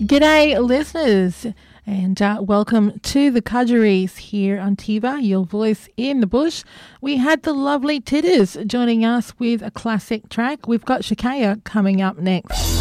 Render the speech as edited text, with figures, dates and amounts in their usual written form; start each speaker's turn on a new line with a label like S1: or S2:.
S1: G'day, listeners, and welcome to the Kudgeries here on Tiva, your voice in the bush. We had the lovely Titters joining us with a classic track. We've got Shakaya coming up next.